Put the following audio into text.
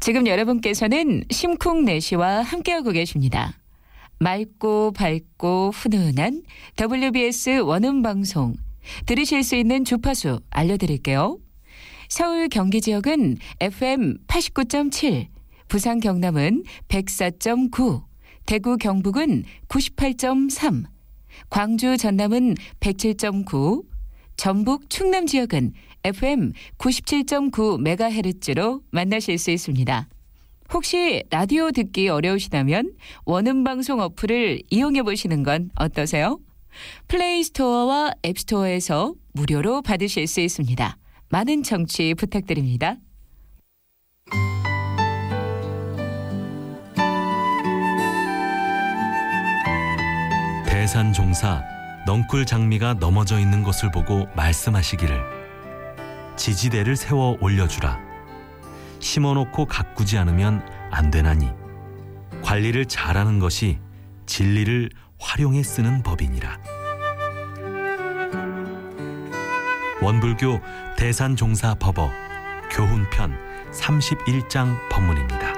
지금 여러분께서는 심쿵내시와 함께하고 계십니다. 맑고 밝고 훈훈한 WBS 원음방송 들으실 수 있는 주파수 알려드릴게요. 서울 경기 지역은 FM 89.7, 부산 경남은 104.9, 대구 경북은 98.3, 광주 전남은 107.9, 전북 충남 지역은 FM 97.9MHz로 만나실 수 있습니다. 혹시 라디오 듣기 어려우시다면 원음방송 어플을 이용해 보시는 건 어떠세요? 플레이스토어와 앱스토어에서 무료로 받으실 수 있습니다. 많은 청취 부탁드립니다. 대산종사 넝쿨 장미가 넘어져 있는 것을 보고 말씀하시기를 지지대를 세워 올려주라. 심어놓고 가꾸지 않으면 안 되나니 관리를 잘하는 것이 진리를 활용해 쓰는 법이니라. 원불교 대산종사 법어 교훈편 31장 법문입니다.